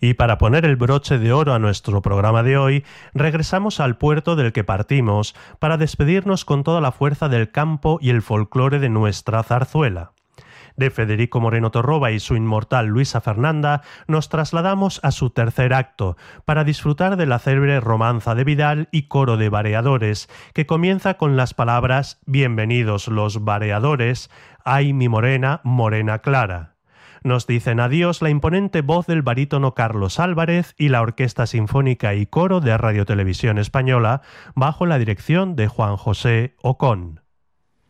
Y para poner el broche de oro a nuestro programa de hoy, regresamos al puerto del que partimos para despedirnos con toda la fuerza del campo y el folclore de nuestra zarzuela. De Federico Moreno Torroba y su inmortal Luisa Fernanda nos trasladamos a su tercer acto para disfrutar de la célebre romanza de Vidal y coro de vareadores, que comienza con las palabras «Bienvenidos los vareadores, ay mi morena, morena clara». Nos dicen adiós la imponente voz del barítono Carlos Álvarez y la Orquesta Sinfónica y Coro de Radio Televisión Española bajo la dirección de Juan José Ocón.